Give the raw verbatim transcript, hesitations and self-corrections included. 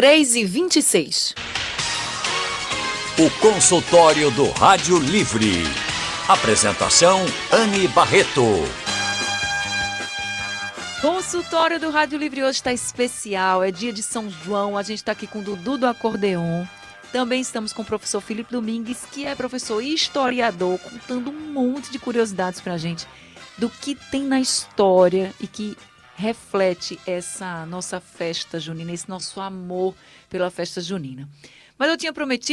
três e vinte e seis. O consultório do Rádio Livre. Apresentação, Anne Barreto. Consultório do Rádio Livre hoje está especial, é dia de São João, a gente está aqui com o Dudu do Acordeon. Também estamos com o professor Felipe Domingues, que é professor e historiador, contando um monte de curiosidades para a gente do que tem na história e que reflete essa nossa festa junina, esse nosso amor pela festa junina. Mas eu tinha prometido